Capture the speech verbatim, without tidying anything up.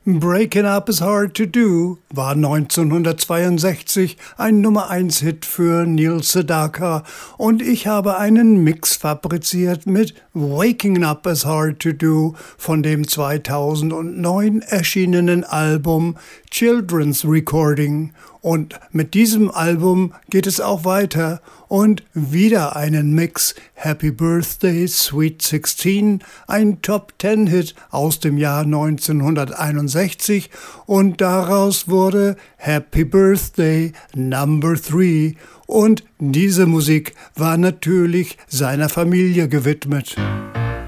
Breaking Up is Hard to Do war neunzehnhundertzweiundsechzig ein Nummer eins Hit für Neil Sedaka und ich habe einen Mix fabriziert mit Waking Up is Hard to Do von dem zweitausendneun erschienenen Album Children's Recording. Und mit diesem Album geht es auch weiter und wieder einen Mix Happy Birthday Sweet sixteen, ein Top-Ten-Hit aus dem Jahr neunzehnhunderteinundsechzig und daraus wurde Happy Birthday Number Three und diese Musik war natürlich seiner Familie gewidmet.